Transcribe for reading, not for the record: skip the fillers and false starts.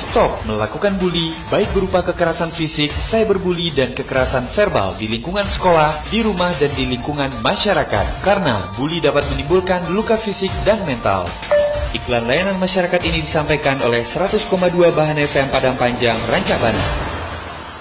Stop melakukan bully, baik berupa kekerasan fisik, cyberbully, dan kekerasan verbal di lingkungan sekolah, di rumah, dan di lingkungan masyarakat. Karena bully dapat menimbulkan luka fisik dan mental. Iklan layanan masyarakat ini disampaikan oleh 100,2 Bahan FM Padang Panjang, Rancabana.